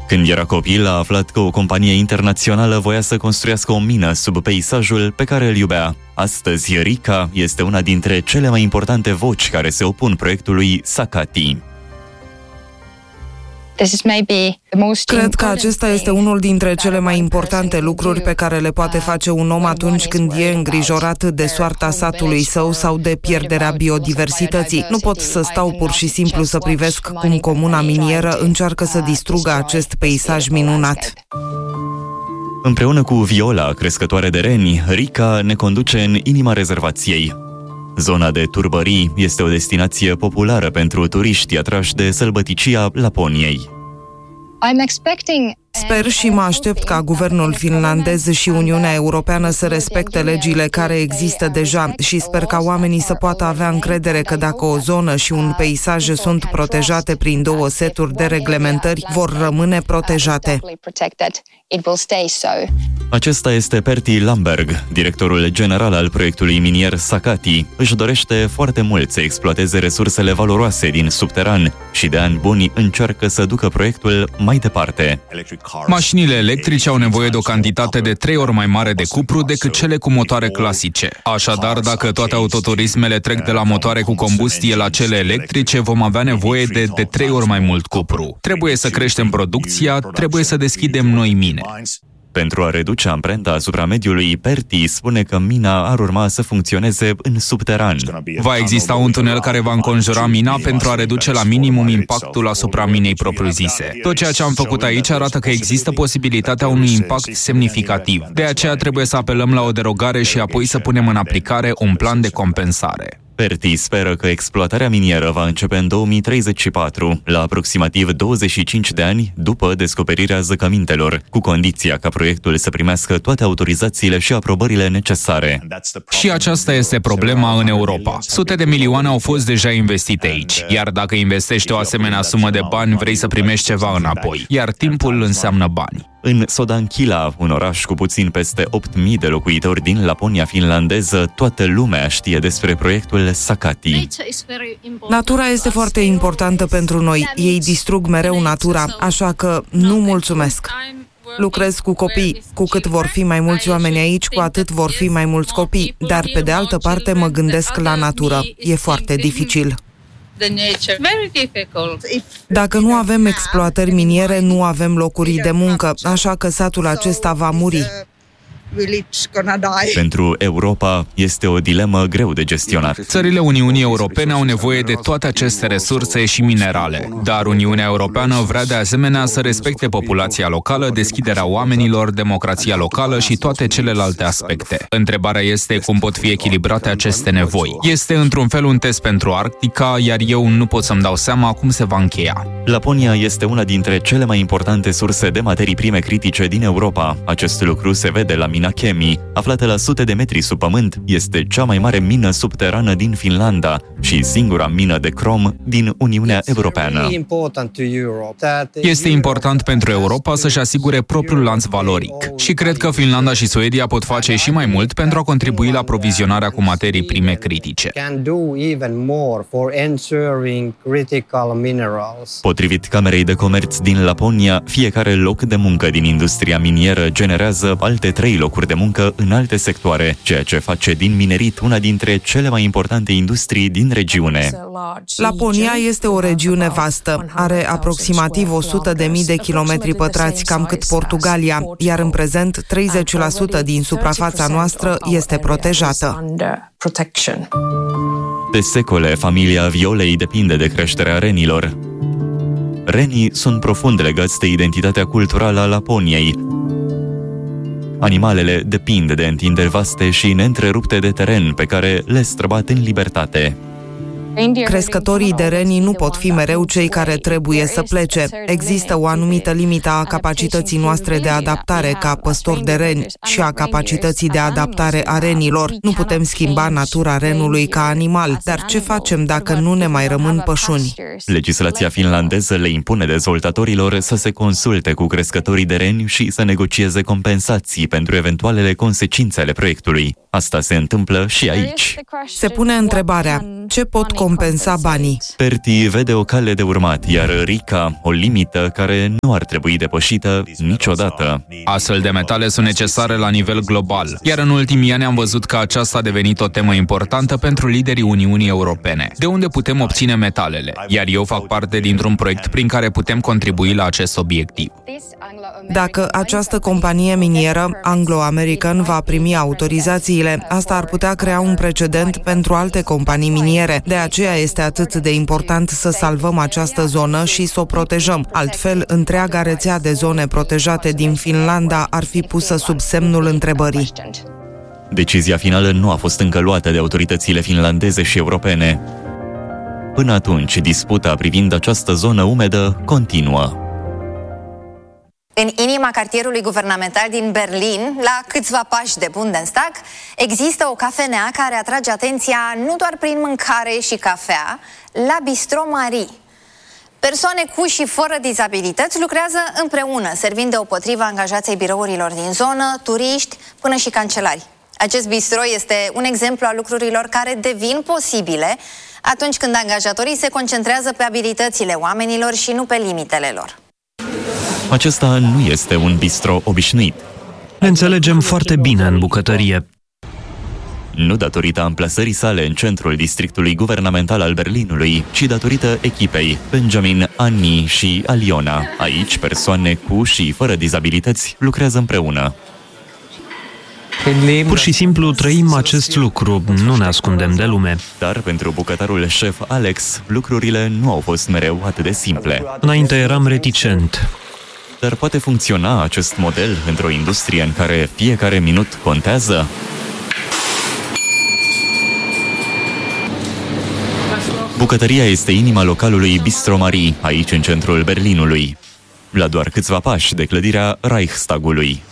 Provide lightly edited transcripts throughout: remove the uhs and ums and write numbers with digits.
Când era copil, a aflat că o companie internațională voia să construiască o mină sub peisajul pe care îl iubea. Astăzi, Rika este una dintre cele mai importante voci care se opun proiectului Sakatti. Cred că acesta este unul dintre cele mai importante lucruri pe care le poate face un om atunci când e îngrijorat de soarta satului său sau de pierderea biodiversității. Nu pot să stau pur și simplu să privesc cum comuna minieră încearcă să distrugă acest peisaj minunat. Împreună cu Viola, crescătoare de reni, Rika ne conduce în inima rezervației. Zona de turbării este o destinație populară pentru turiști atrași de sălbăticia Laponiei. Sper și mă aștept ca guvernul finlandez și Uniunea Europeană să respecte legile care există deja și sper ca oamenii să poată avea încredere că dacă o zonă și un peisaj sunt protejate prin 2 seturi de reglementări, vor rămâne protejate. Acesta este Pertti Lamberg, directorul general al proiectului minier Sakatti. Își dorește foarte mult să exploateze resursele valoroase din subteran și de ani buni încearcă să ducă proiectul mai departe. Mașinile electrice au nevoie de o cantitate de 3 ori mai mare de cupru decât cele cu motoare clasice. Așadar, dacă toate autoturismele trec de la motoare cu combustie la cele electrice, vom avea nevoie de 3 ori mai mult cupru. Trebuie să creștem producția, trebuie să deschidem noi mine. Pentru a reduce amprenta asupra mediului, Pertti spune că mina ar urma să funcționeze în subteran. Va exista un tunel care va înconjura mina pentru a reduce la minimum impactul asupra minei propriu-zise. Tot ceea ce am făcut aici arată că există posibilitatea unui impact semnificativ. De aceea trebuie să apelăm la o derogare și apoi să punem în aplicare un plan de compensare. Pertti speră că exploatarea minieră va începe în 2034, la aproximativ 25 de ani după descoperirea zăcămintelor, cu condiția ca proiectul să primească toate autorizațiile și aprobările necesare. Și aceasta este problema în Europa. Sute de milioane au fost deja investite aici, iar dacă investești o asemenea sumă de bani, vrei să primești ceva înapoi, iar timpul înseamnă bani. În Sodankylä, un oraș cu puțin peste 8.000 de locuitori din Laponia finlandeză, toată lumea știe despre proiectul Sakatti. Natura este foarte importantă pentru noi. Ei distrug mereu natura, așa că nu mulțumesc. Lucrez cu copii. Cu cât vor fi mai mulți oameni aici, cu atât vor fi mai mulți copii. Dar, pe de altă parte, mă gândesc la natură. E foarte dificil. Dacă nu avem exploatări miniere, nu avem locuri de muncă, așa că satul acesta va muri. Pentru Europa este o dilemă greu de gestionat. Țările Uniunii Europene au nevoie de toate aceste resurse și minerale, dar Uniunea Europeană vrea de asemenea să respecte populația locală, deschiderea oamenilor, democrația locală și toate celelalte aspecte. Întrebarea este cum pot fi echilibrate aceste nevoi. Este într-un fel un test pentru Arctica, iar eu nu pot să-mi dau seama cum se va încheia. Laponia este una dintre cele mai importante surse de materii prime critice din Europa. Acest lucru se vede la mina Kemi, aflată la sute de metri sub pământ, este cea mai mare mină subterană din Finlanda și singura mină de crom din Uniunea Europeană. Este important pentru Europa să-și asigure propriul lanț valoric și cred că Finlanda și Suedia pot face și mai mult pentru a contribui la aprovizionarea cu materii prime critice. Potrivit Camerei de Comerț din Laponia, fiecare loc de muncă din industria minieră generează alte 3 locuri de muncă în alte sectoare, ceea ce face din minerit una dintre cele mai importante industrii din regiune. Laponia este o regiune vastă, are aproximativ 100.000 de kilometri pătrați, cam cât Portugalia, iar în prezent 30% din suprafața noastră este protejată. De secole, familia Violei depinde de creșterea renilor. Renii sunt profund legați de identitatea culturală a Laponiei. Animalele depind de întinderi vaste și neîntrerupte de teren pe care le străbat în libertate. Crescătorii de reni nu pot fi mereu cei care trebuie să plece. Există o anumită limită a capacității noastre de adaptare ca păstori de reni și a capacității de adaptare a renilor. Nu putem schimba natura renului ca animal, dar ce facem dacă nu ne mai rămân pășuni? Legislația finlandeză le impune dezvoltatorilor să se consulte cu crescătorii de reni și să negocieze compensații pentru eventualele consecințe ale proiectului. Asta se întâmplă și aici. Se pune întrebarea, ce pot compensa banii. Perti vede o cale de urmat, iar Rica o limită care nu ar trebui depășită niciodată. Astfel de metale sunt necesare la nivel global, iar în ultimii ani am văzut că aceasta a devenit o temă importantă pentru liderii Uniunii Europene. De unde putem obține metalele? Iar eu fac parte dintr-un proiect prin care putem contribui la acest obiectiv. Dacă această companie minieră, Anglo American, va primi autorizațiile, asta ar putea crea un precedent pentru alte companii miniere. De aceea este atât de important să salvăm această zonă și să o protejăm. Altfel, întreaga rețea de zone protejate din Finlanda ar fi pusă sub semnul întrebării. Decizia finală nu a fost încă luată de autoritățile finlandeze și europene. Până atunci, disputa privind această zonă umedă continuă. În inima cartierului guvernamental din Berlin, la câțiva pași de Bundestag, există o cafenea care atrage atenția nu doar prin mâncare și cafea, la Bistro Marie. Persoane cu și fără dizabilități lucrează împreună, servind deopotrivă angajații birourilor din zonă, turiști, până și cancelari. Acest bistro este un exemplu al lucrurilor care devin posibile atunci când angajatorii se concentrează pe abilitățile oamenilor și nu pe limitele lor. Acesta nu este un bistro obișnuit. Ne înțelegem foarte bine în bucătărie. Nu datorită amplasării sale în centrul districtului guvernamental al Berlinului, ci datorită echipei Benjamin, Annie și Aliona. Aici, persoane cu și fără dizabilități lucrează împreună. Pur și simplu trăim acest lucru, nu ne ascundem de lume. Dar pentru bucătarul șef Alex, lucrurile nu au fost mereu atât de simple. Înainte eram reticent. Dar poate funcționa acest model într-o industrie în care fiecare minut contează? Bucătăria este inima localului Bistro Marie, aici în centrul Berlinului, la doar câțiva pași de clădirea Reichstagului.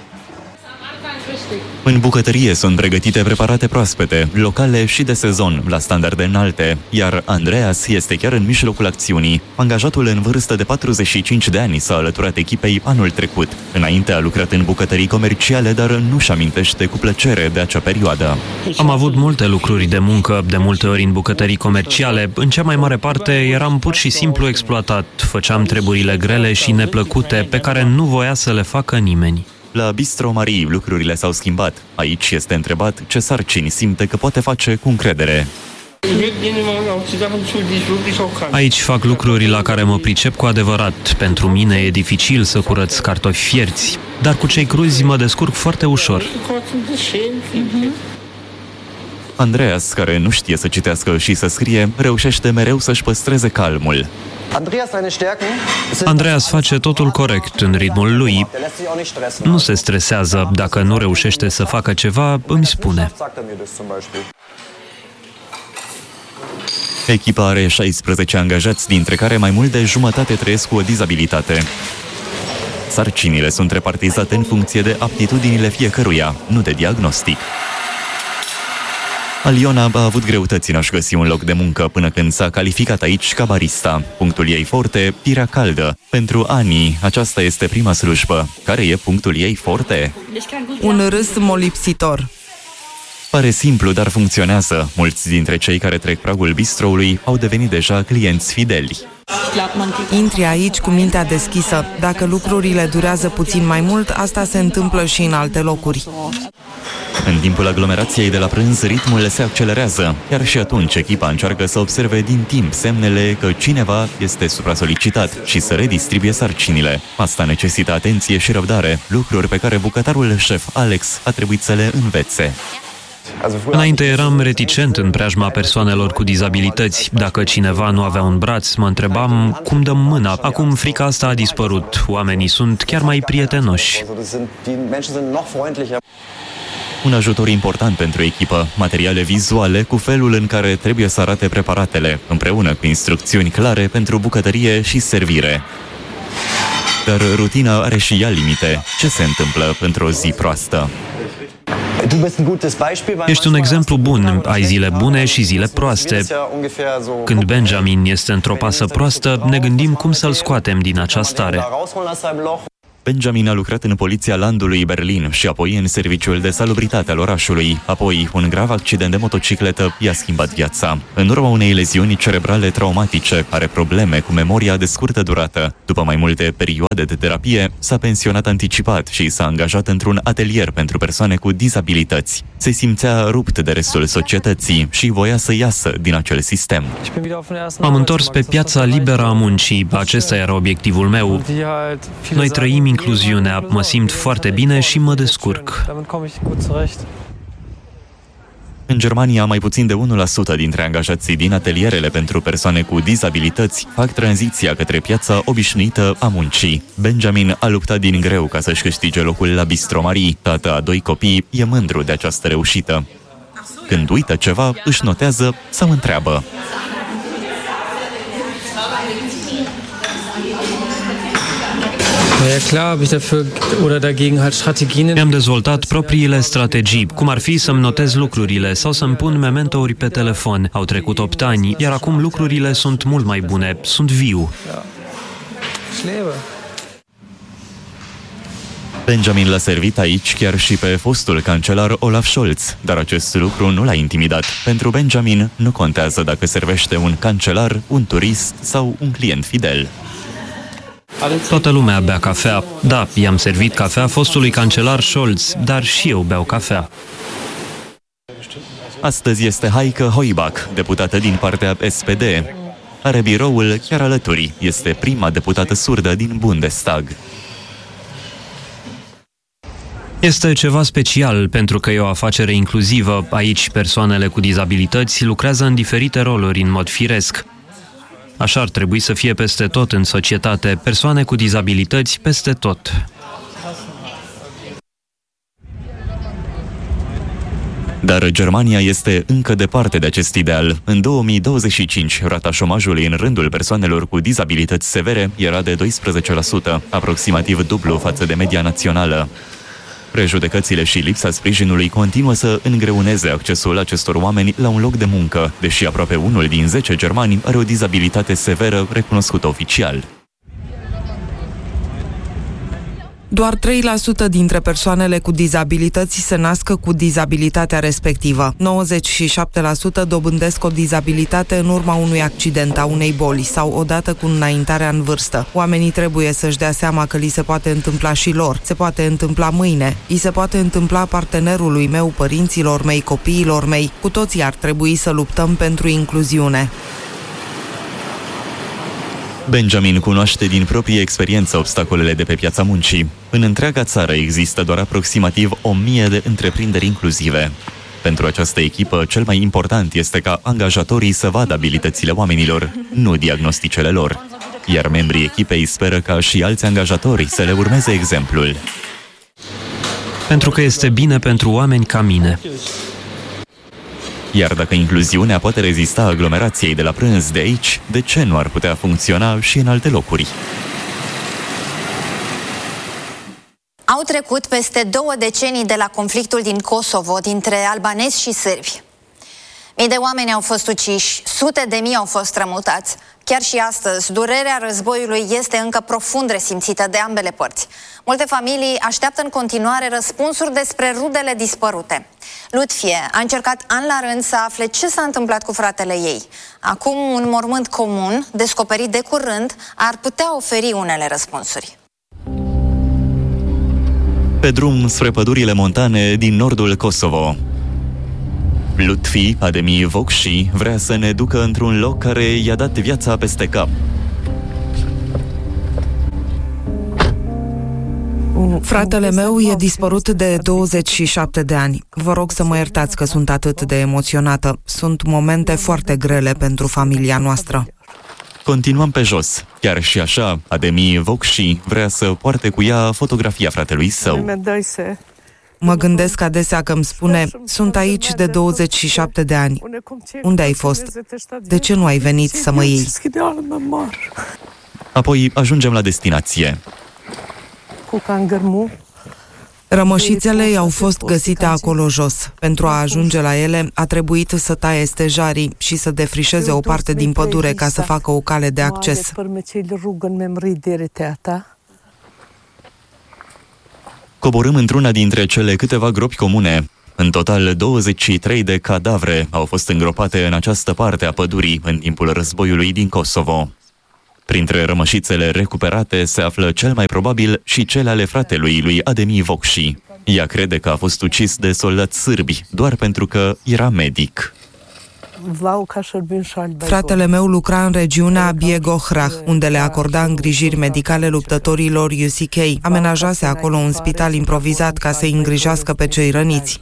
În bucătărie sunt pregătite preparate proaspete, locale și de sezon, la standarde înalte, iar Andreas este chiar în mijlocul acțiunii. Angajatul în vârstă de 45 de ani s-a alăturat echipei anul trecut. Înainte a lucrat în bucătării comerciale, dar nu-și amintește cu plăcere de acea perioadă. Am avut multe lucruri de muncă, de multe ori în bucătării comerciale. În cea mai mare parte eram pur și simplu exploatat. Făceam treburile grele și neplăcute pe care nu voia să le facă nimeni. La Bistro Marie lucrurile s-au schimbat. Aici este întrebat ce sarcini simte că poate face cu încredere. Aici fac lucruri la care mă pricep cu adevărat. Pentru mine e dificil să curăț cartofi fierți, dar cu cei cruzi mă descurc foarte ușor. Andreas, care nu știe să citească și să scrie, reușește mereu să-și păstreze calmul. Andreas face totul corect în ritmul lui. Nu se stresează. Dacă nu reușește să facă ceva, îmi spune. Echipa are 16 angajați, dintre care mai mult de jumătate trăiesc cu o dizabilitate. Sarcinile sunt repartizate în funcție de aptitudinile fiecăruia, nu de diagnostic. Aliona a avut greutăți în a-și găsi un loc de muncă până când s-a calificat aici ca barista. Punctul ei forte, pirea caldă. Pentru Ani, aceasta este prima slujbă. Care e punctul ei forte? Un râs molipsitor. Pare simplu, dar funcționează. Mulți dintre cei care trec pragul bistroului au devenit deja clienți fideli. Intri aici cu mintea deschisă. Dacă lucrurile durează puțin mai mult, asta se întâmplă și în alte locuri. În timpul aglomerației de la prânz, ritmul se accelerează, iar și atunci echipa încearcă să observe din timp semnele că cineva este supra-solicitat și să redistribuie sarcinile. Asta necesită atenție și răbdare, lucruri pe care bucătarul șef Alex a trebuit să le învețe. Înainte eram reticent în preajma persoanelor cu dizabilități. Dacă cineva nu avea un braț, mă întrebam cum dăm mâna. Acum frica asta a dispărut. Oamenii sunt chiar mai prietenoși. Un ajutor important pentru echipă, materiale vizuale cu felul în care trebuie să arate preparatele, împreună cu instrucțiuni clare pentru bucătărie și servire. Dar rutina are și ea limite. Ce se întâmplă într-o zi proastă? Ești un exemplu bun. Ai zile bune și zile proaste. Când Benjamin este într-o pasă proastă, ne gândim cum să-l scoatem din această stare. Benjamin a lucrat în poliția landului Berlin și apoi în serviciul de salubritate al orașului. Apoi, un grav accident de motocicletă i-a schimbat viața. În urma unei leziuni cerebrale traumatice, are probleme cu memoria de scurtă durată. După mai multe perioade de terapie, s-a pensionat anticipat și s-a angajat într-un atelier pentru persoane cu dizabilități. Se simțea rupt de restul societății și voia să iasă din acel sistem. M-am întors pe piața liberă a muncii. Acesta era obiectivul meu. Noi trăim incluziunea, mă simt foarte bine și mă descurc. În Germania, mai puțin de 1% dintre angajații din atelierele pentru persoane cu dizabilități fac tranziția către piața obișnuită a muncii. Benjamin a luptat din greu ca să-și câștige locul la Bistro Marie. Tată a 2 copii e mândru de această reușită. Când uită ceva, își notează sau întreabă. Mi-am dezvoltat propriile strategii, cum ar fi să-mi notez lucrurile sau să-mi pun mementouri pe telefon. Au trecut 8 ani, iar acum lucrurile sunt mult mai bune, sunt viu. Benjamin l-a servit aici chiar și pe fostul cancelar Olaf Scholz, dar acest lucru nu l-a intimidat. Pentru Benjamin nu contează dacă servește un cancelar, un turist sau un client fidel. Toată lumea bea cafea. Da, i-am servit cafea fostului cancelar Scholz, dar și eu beau cafea. Astăzi este Heike Hoibach, deputată din partea SPD. Are biroul chiar alături. Este prima deputată surdă din Bundestag. Este ceva special pentru că e o afacere inclusivă. Aici persoanele cu dizabilități lucrează în diferite roluri în mod firesc. Așa ar trebui să fie peste tot în societate, persoane cu dizabilități peste tot. Dar Germania este încă departe de acest ideal. În 2025, rata șomajului în rândul persoanelor cu dizabilități severe era de 12%, aproximativ dublu față de media națională. Prejudecățile și lipsa sprijinului continuă să îngreuneze accesul acestor oameni la un loc de muncă, deși aproape 1 din 10 germani are o dizabilitate severă recunoscută oficial. Doar 3% dintre persoanele cu dizabilități se nasc cu dizabilitatea respectivă. 97% dobândesc o dizabilitate în urma unui accident, a unei boli sau odată cu înaintarea în vârstă. Oamenii trebuie să-și dea seama că li se poate întâmpla și lor. Se poate întâmpla mâine. I se poate întâmpla partenerului meu, părinților mei, copiilor mei. Cu toții ar trebui să luptăm pentru incluziune. Benjamin cunoaște din proprie experiență obstacolele de pe piața muncii. În întreaga țară există doar aproximativ 1000 de întreprinderi inclusive. Pentru această echipă, cel mai important este ca angajatorii să vadă abilitățile oamenilor, nu diagnosticele lor. Iar membrii echipei speră ca și alți angajatori să le urmeze exemplul. Pentru că este bine pentru oameni ca mine. Iar dacă incluziunea poate rezista aglomerației de la prânz de aici, de ce nu ar putea funcționa și în alte locuri? Au trecut peste 2 decenii de la conflictul din Kosovo dintre albanezi și sârbi. Mii de oameni au fost uciși, sute de mii au fost strămutați. Chiar și astăzi, durerea războiului este încă profund resimțită de ambele părți. Multe familii așteaptă în continuare răspunsuri despre rudele dispărute. Lutfie a încercat an la rând să afle ce s-a întâmplat cu fratele ei. Acum, un mormânt comun, descoperit de curând, ar putea oferi unele răspunsuri. Pe drum spre pădurile montane din nordul Kosovo. Lutfi Ademi Vokshi vrea să ne ducă într-un loc care i-a dat viața peste cap. Fratele meu e dispărut de 27 de ani. Vă rog să mă iertați că sunt atât de emoționată. Sunt momente foarte grele pentru familia noastră. Continuăm pe jos. Chiar și așa, Ademi Vokshi vrea să poarte cu ea fotografia fratelui său. Mă gândesc adesea că îmi spune, sunt aici de 27 de ani. Unde ai fost? De ce nu ai venit să mă iei? Apoi ajungem la destinație. Rămășițele i-au fost găsite acolo jos. Pentru a ajunge la ele, a trebuit să taie stejarii și să defrișeze o parte din pădure ca să facă o cale de acces. Coborâm într-una dintre cele câteva gropi comune. În total, 23 de cadavre au fost îngropate în această parte a pădurii în timpul războiului din Kosovo. Printre rămășițele recuperate se află cel mai probabil și cele ale fratelui lui Ademir Vokshi. Ea crede că a fost ucis de soldați sârbi doar pentru că era medic. Fratele meu lucra în regiunea Biegohrah, unde le acorda îngrijiri medicale luptătorilor UCK. Amenajase acolo un spital improvizat ca să-i îngrijească pe cei răniți.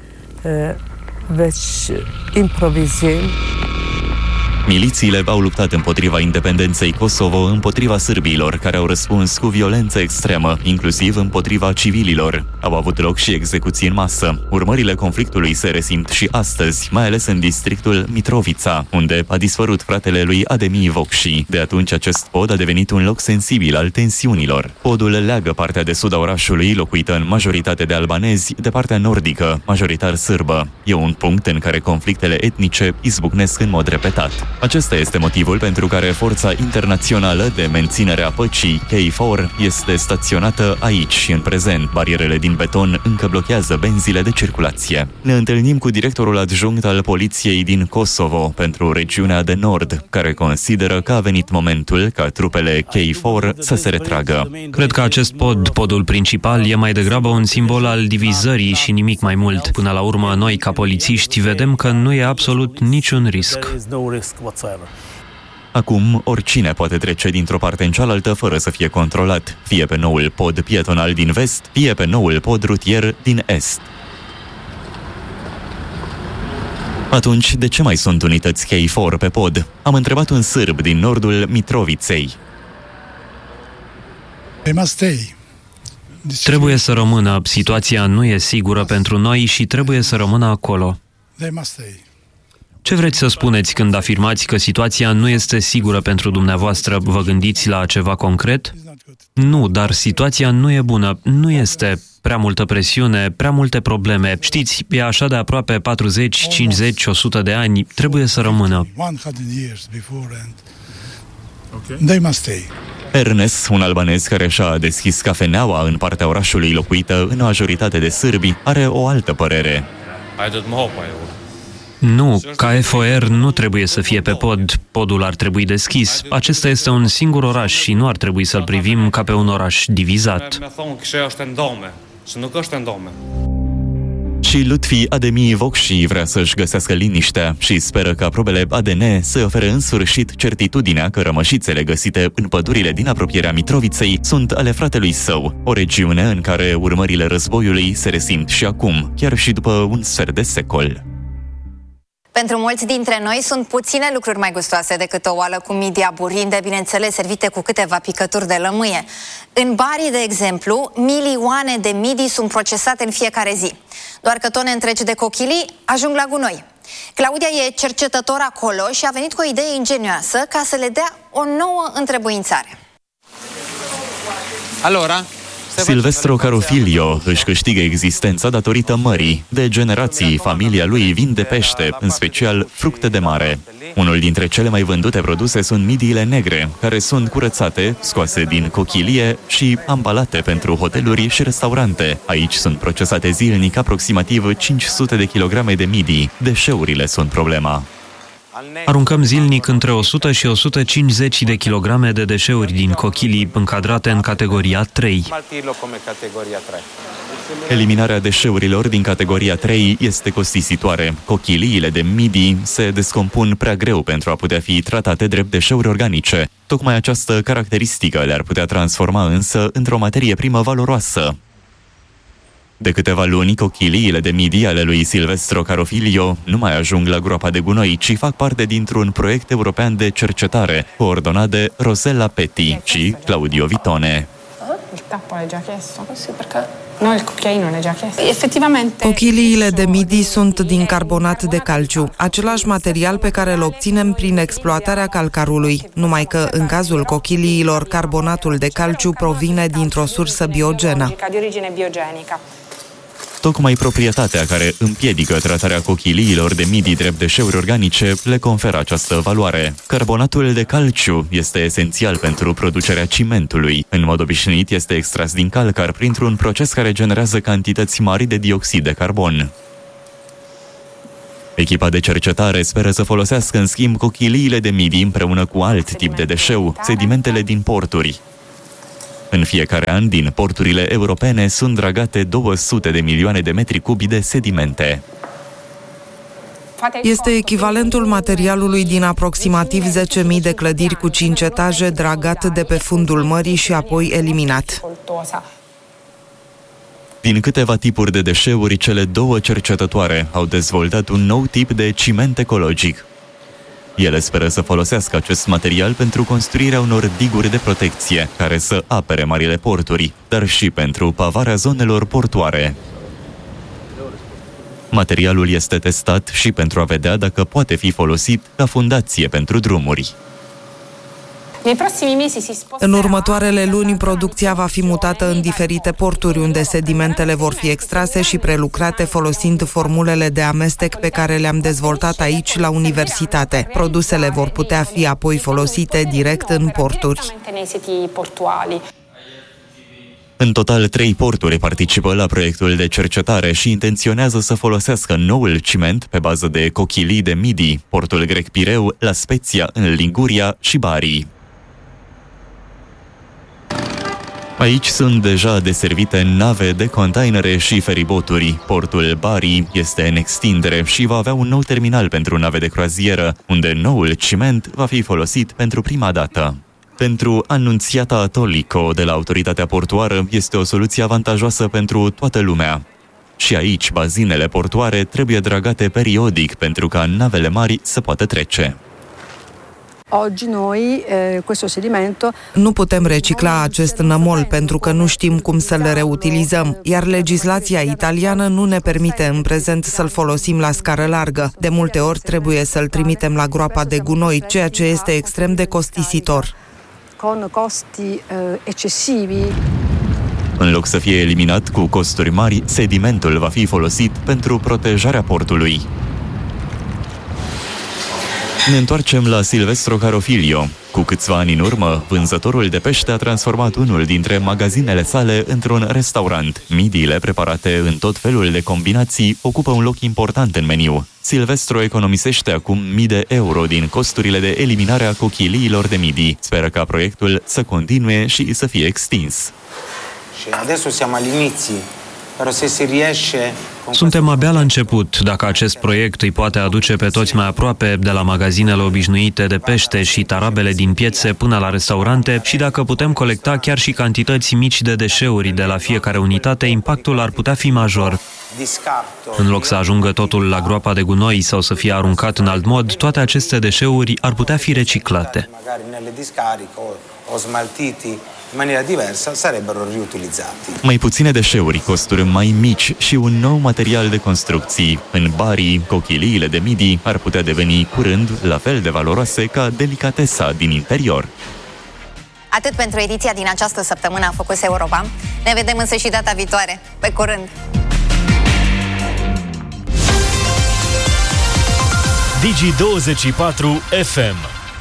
Milițiile au luptat împotriva independenței Kosovo, împotriva sârbilor, care au răspuns cu violență extremă, inclusiv împotriva civililor. Au avut loc și execuții în masă. Urmările conflictului se resimt și astăzi, mai ales în districtul Mitrovica, unde a dispărut fratele lui Ademir Vokshi. De atunci, acest pod a devenit un loc sensibil al tensiunilor. Podul leagă partea de sud a orașului, locuită în majoritate de albanezi, de partea nordică, majoritar sârbă. E un punct în care conflictele etnice izbucnesc în mod repetat. Acesta este motivul pentru care Forța Internațională de Menținere a Păcii, KFOR, este staționată aici în prezent. Barierele din beton încă blochează benzile de circulație. Ne întâlnim cu directorul adjunct al poliției din Kosovo pentru regiunea de nord, care consideră că a venit momentul ca trupele KFOR să se retragă. Cred că acest podul principal, e mai degrabă un simbol al divizării și nimic mai mult. Până la urmă, noi, ca polițiști, vedem că nu e absolut niciun risc. Acum, oricine poate trece dintr-o parte în cealaltă fără să fie controlat, fie pe noul pod pietonal din vest, fie pe noul pod rutier din est. Atunci, de ce mai sunt unități KFOR pe pod? Am întrebat un sârb din nordul Mitrovicei. Trebuie să rămână. Situația nu e sigură pentru noi și trebuie să rămână acolo. Ce vreți să spuneți când afirmați că situația nu este sigură pentru dumneavoastră? Vă gândiți la ceva concret? Nu, dar situația nu e bună. Nu este prea multă presiune, prea multe probleme. Știți, e așa de aproape 40, 50, 100 de ani. Trebuie să rămână. Ernest, un albanez care și-a deschis cafeneaua în partea orașului locuită în majoritate de sârbi, are o altă părere. Nu, KFOR nu trebuie să fie pe pod. Podul ar trebui deschis. Acesta este un singur oraș și nu ar trebui să-l privim ca pe un oraș divizat. Și Lutfi Ademir Vokshi vrea să-și găsească liniștea și speră ca probele ADN să ofere în sfârșit certitudinea că rămășițele găsite în pădurile din apropierea Mitroviței sunt ale fratelui său, o regiune în care urmările războiului se resimt și acum, chiar și după un sfert de secol. Pentru mulți dintre noi sunt puține lucruri mai gustoase decât o oală cu mii de aburinde, bineînțeles servite cu câteva picături de lămâie. În Bari, de exemplu, milioane de midii sunt procesate în fiecare zi. Doar că tone întregi de cochilii ajung la gunoi. Claudia e cercetător acolo și a venit cu o idee ingenioasă ca să le dea o nouă întrebuințare. Silvestro Carofilio își câștigă existența datorită mării. De generații, familia lui vinde pește, în special fructe de mare. Unul dintre cele mai vândute produse sunt midiile negre, care sunt curățate, scoase din cochilie și ambalate pentru hoteluri și restaurante. Aici sunt procesate zilnic aproximativ 500 de kilograme de midii. Deșeurile sunt problema. Aruncăm zilnic între 100 și 150 de kilograme de deșeuri din cochilii încadrate în categoria 3. Eliminarea deșeurilor din categoria 3 este costisitoare. Cochiliile de midii se descompun prea greu pentru a putea fi tratate drept deșeuri organice. Tocmai această caracteristică le-ar putea transforma însă într-o materie primă valoroasă. De câteva luni, cochiliile de midii ale lui Silvestro Carofilio nu mai ajung la groapa de gunoi, ci fac parte dintr-un proiect european de cercetare, coordonat de Rosella Petti și Claudio Vitone. Cochiliile de midii sunt din carbonat de calciu, același material pe care îl obținem prin exploatarea calcarului, numai că, în cazul cochiliilor, carbonatul de calciu provine dintr-o sursă biogenă. Tocmai proprietatea care împiedică tratarea cochiliilor de midi drept deșeuri organice le conferă această valoare. Carbonatul de calciu este esențial pentru producerea cimentului. În mod obișnuit este extras din calcar printr-un proces care generează cantități mari de dioxid de carbon. Echipa de cercetare speră să folosească în schimb cochiliile de midi împreună cu alt tip de deșeu, sedimentele din porturi. În fiecare an, din porturile europene sunt dragate 200 de milioane de metri cubi de sedimente. Este echivalentul materialului din aproximativ 10.000 de clădiri cu 5 etaje dragat de pe fundul mării și apoi eliminat. Din câteva tipuri de deșeuri, cele două cercetătoare au dezvoltat un nou tip de ciment ecologic. Ele speră să folosească acest material pentru construirea unor diguri de protecție, care să apere marile porturi, dar și pentru pavarea zonelor portoare. Materialul este testat și pentru a vedea dacă poate fi folosit ca fundație pentru drumuri. În următoarele luni, producția va fi mutată în diferite porturi, unde sedimentele vor fi extrase și prelucrate folosind formulele de amestec pe care le-am dezvoltat aici la universitate. Produsele vor putea fi apoi folosite direct în porturi. În total, 3 porturi participă la proiectul de cercetare și intenționează să folosească noul ciment pe bază de cochilii de midi, portul grec Pireu, La Spezia, în Liguria și Bari. Aici sunt deja deservite nave de containere și feriboturi. Portul Bari este în extindere și va avea un nou terminal pentru nave de croazieră, unde noul ciment va fi folosit pentru prima dată. Pentru Annunziata Tolico de la autoritatea portoară este o soluție avantajoasă pentru toată lumea. Și aici bazinele portoare trebuie dragate periodic pentru ca navele mari să poată trece. Nu putem recicla acest nămol pentru că nu știm cum să-l reutilizăm, iar legislația italiană nu ne permite în prezent să-l folosim la scară largă. De multe ori trebuie să-l trimitem la groapa de gunoi, ceea ce este extrem de costisitor. În loc să fie eliminat cu costuri mari, sedimentul va fi folosit pentru protejarea portului. Ne întoarcem la Silvestro Carofilio. Cu câțiva ani în urmă, vânzătorul de pește a transformat unul dintre magazinele sale într-un restaurant. Midiile preparate în tot felul de combinații ocupă un loc important în meniu. Silvestro economisește acum mii de euro din costurile de eliminare a cochiliilor de midi. Speră ca proiectul să continue și să fie extins. Adesso siamo all'inizio, però se si riesce. Suntem abia la început. Dacă acest proiect îi poate aduce pe toți mai aproape, de la magazinele obișnuite de pește și tarabele din piețe până la restaurante, și dacă putem colecta chiar și cantități mici de deșeuri de la fiecare unitate, impactul ar putea fi major. În loc să ajungă totul la groapa de gunoi sau să fie aruncat în alt mod, toate aceste deșeuri ar putea fi reciclate. In maniera diversa sarebbero riutilizzati. Mai puține deșeuri, costuri mai mici și un nou material de construcții. În Bari, cochiliile de midi ar putea deveni curând la fel de valoroase ca delicatesa din interior. Atât pentru ediția din această săptămână a Focus Europa. Ne vedem însă și data viitoare. Pe curând! Digi24 FM.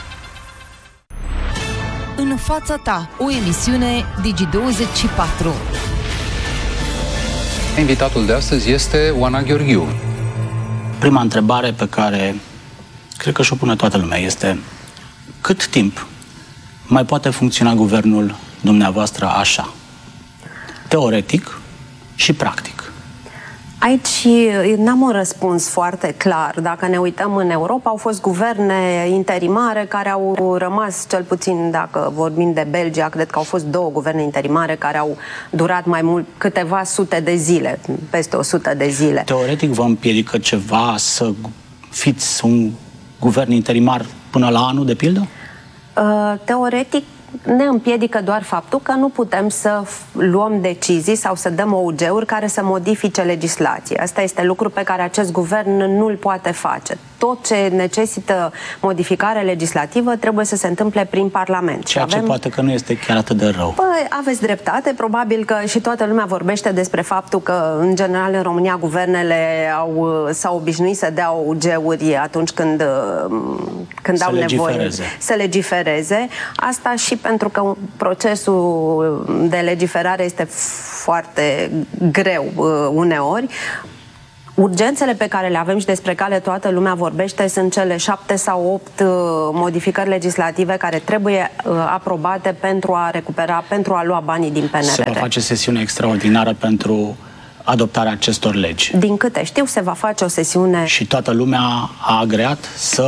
În fața ta, o emisiune Digi24. Invitatul de astăzi este Oana Gheorghiu. Prima întrebare pe care cred că și-o pune toată lumea este: cât timp mai poate funcționa guvernul dumneavoastră așa? Teoretic și practic. Aici n-am un răspuns foarte clar. Dacă ne uităm în Europa, au fost guverne interimare care au rămas, cel puțin dacă vorbim de Belgia, cred că au fost 2 guverne interimare care au durat mai mult, câteva sute de zile, peste 100 de zile. Teoretic vă împiedică ceva să fiți un guvern interimar până la anul, de pildă? Teoretic ne împiedică doar faptul că nu putem să luăm decizii sau să dăm OUG-uri care să modifice legislația. Asta este lucru pe care acest guvern nu îl poate face. tot ce necesită modificare legislativă trebuie să se întâmple prin Parlament. Ceea ce poate că nu este chiar atât de rău. Păi, aveți dreptate, probabil că și toată lumea vorbește despre faptul că, în general, în România, guvernele s-au obișnuit să dea OUG-uri atunci când au nevoie să legifereze. Asta și pentru că procesul de legiferare este foarte greu uneori. Urgențele pe care le avem și despre care toată lumea vorbește sunt cele 7 sau 8 modificări legislative care trebuie aprobate pentru a recupera, pentru a lua banii din PNRR. Se va face sesiune extraordinară pentru adoptarea acestor legi. Din câte știu, se va face o sesiune... Și toată lumea a agreat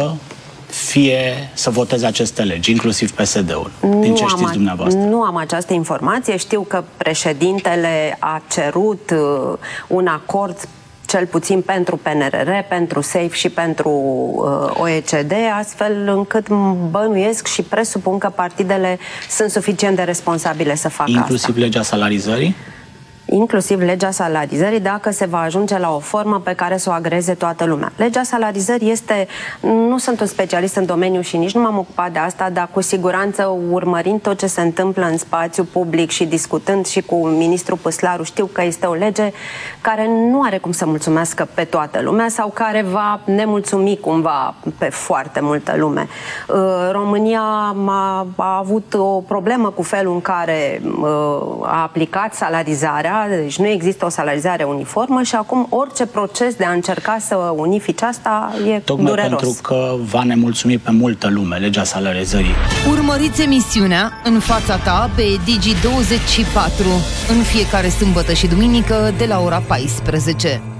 să voteze aceste legi, inclusiv PSD-ul, din ce știți dumneavoastră. Nu am această informație. Știu că președintele a cerut un acord cel puțin pentru PNRR, pentru SAFE și pentru OECD, astfel încât bănuiesc și presupun că partidele sunt suficient de responsabile să facă inclusiv legea salarizării? Inclusiv legea salarizării, dacă se va ajunge la o formă pe care să o agreze toată lumea. Legea salarizării este... Nu sunt un specialist în domeniu și nici nu m-am ocupat de asta, dar cu siguranță, urmărind tot ce se întâmplă în spațiu public și discutând și cu ministrul Păslaru, știu că este o lege care nu are cum să mulțumească pe toată lumea sau care va nemulțumi cumva pe foarte multă lume. România a avut o problemă cu felul în care a aplicat salarizarea. Deci nu există o salarizare uniformă și acum orice proces de a încerca să unifice asta e tocmai dureros. Pentru că va nemulțumi pe multă lume legea salarizării. Urmăriți emisiunea În fața ta pe Digi24 în fiecare sâmbătă și duminică de la ora 14.